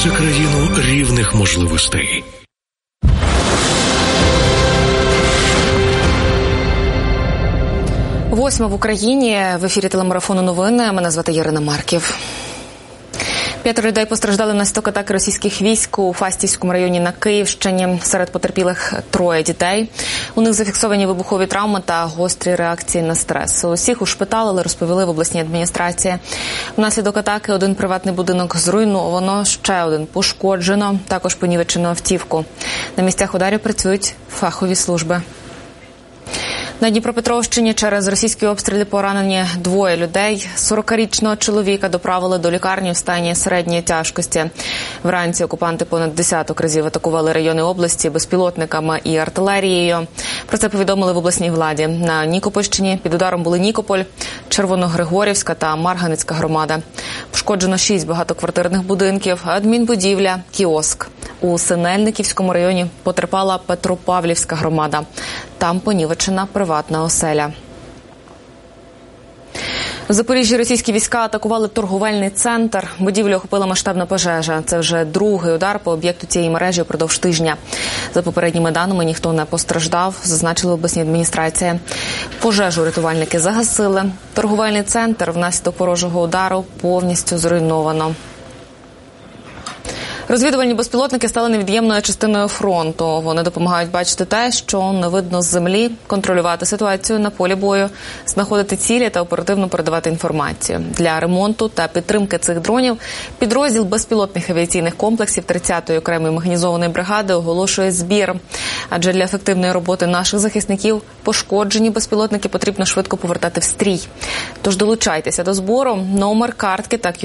Це країну рівних можливостей. Восьма в Україні. В ефірі телемарафону новини. Мене звати Ірина Марків. 5 людей постраждали внаслідок атаки російських військ у Фастівському районі на Київщині. Серед потерпілих 3 дітей. У них зафіксовані вибухові травми та гострі реакції на стрес. Усіх ушпиталили, розповіли в обласній адміністрації. Внаслідок атаки 1 приватний будинок зруйновано, ще 1 пошкоджено, також понівечено автівку. На місцях ударів працюють фахові служби. На Дніпропетровщині через російські обстріли поранені 2 людей. 40-річного чоловіка доправили до лікарні в стані середньої тяжкості. Вранці окупанти понад десяток разів атакували райони області безпілотниками і артилерією. Про це повідомили в обласній владі. На Нікопольщині під ударом були Нікополь, Червоногригорівська та Марганецька громада. Пошкоджено 6 багатоквартирних будинків, адмінбудівля, кіоск. У Синельниківському районі потерпала Петропавлівська громада. Там понівечена приватна оселя. В Запоріжжі російські війська атакували торговельний центр. Будівлю охопила масштабна пожежа. Це вже другий удар по об'єкту цієї мережі впродовж тижня. За попередніми даними, ніхто не постраждав, зазначили в обласній адміністрації. Пожежу рятувальники загасили. Торговельний центр внаслідок ворожого удару повністю зруйновано. Розвідувальні безпілотники стали невід'ємною частиною фронту. Вони допомагають бачити те, що не видно з землі, контролювати ситуацію на полі бою, знаходити цілі та оперативно передавати інформацію. Для ремонту та підтримки цих дронів підрозділ безпілотних авіаційних комплексів 30-ї окремої механізованої бригади оголошує збір. Адже для ефективної роботи наших захисників пошкоджені безпілотники потрібно швидко повертати в стрій. Тож долучайтеся до збору. Номер картки та